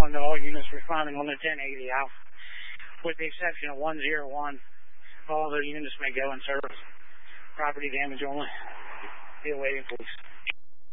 911 to all units responding on the 1080 out. With the exception of 101, all other units may go in service. Property damage only. Be awaiting police.